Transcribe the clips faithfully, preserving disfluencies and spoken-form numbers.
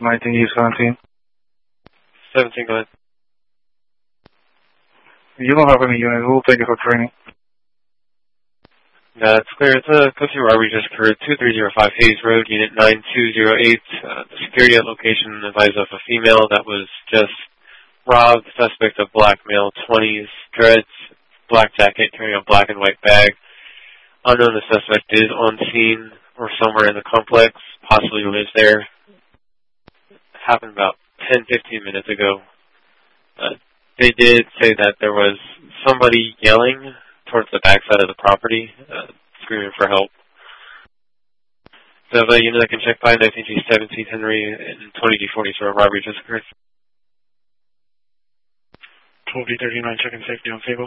nineteen U seventeen. seventeen, go ahead. You don't have any units. We'll take it for training. That's clear. It's a code two robbery just occurred, two three zero five Hayes Road, Unit nine two zero eight. Uh, the security at location advised of a female that was just robbed. Suspect of black male, twenties, dreads, black jacket, carrying a black and white bag. Unknown the suspect is on scene or somewhere in the complex, possibly lives there. Happened about ten, fifteen minutes ago. Uh, they did say that there was somebody yelling towards the backside of the property, uh, screaming for help. So if a unit that can check by nineteen G seventeen Henry and twenty D forty for a robbery just occurred. twelve D thirty-nine checking safety on Sable.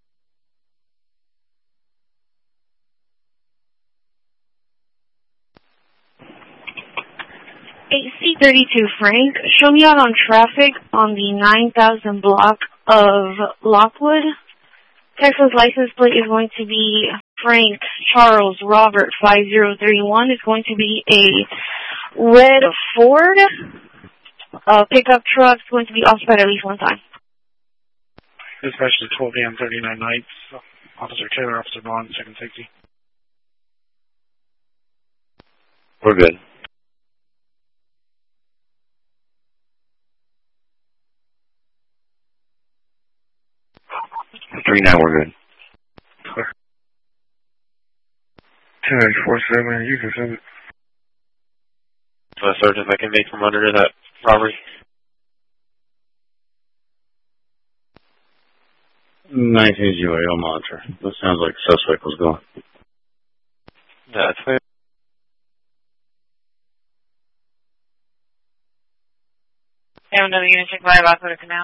A C thirty-two Frank, show me out on traffic on the nine thousand block of Lockwood. Texas license plate is going to be Frank Charles Robert five zero three one. It's going to be a red Ford. A pickup truck is going to be occupied at least one time. Dispatch to twelve A M thirty-nine Nights. Officer Taylor, Officer Bond, checking safety. We're good. Three now, we're good. ten eighty-four seven, you can send it. Uh, Sergeant, I can make from under that robbery. nineteen G A L monitor. That sounds like the suspect was gone. That's clear. Have another unit check by Lockwood Canal.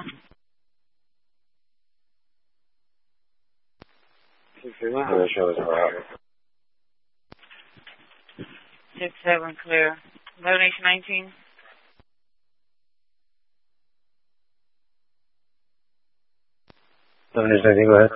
Six seven clear. eleven H nineteen. eleven H nineteen, go ahead.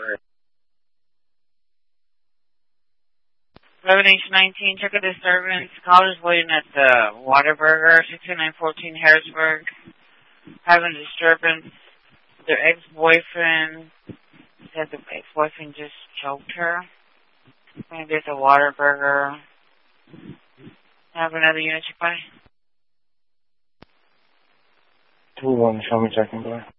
eleven H nineteen, check a disturbance. Caller's waiting at the Waterburger, six two nine one four Harrisburg. Having a disturbance. Their ex-boyfriend said the ex-boyfriend just choked her. Maybe it's a Waterburger. Have another unit check by. two one, show me checking by.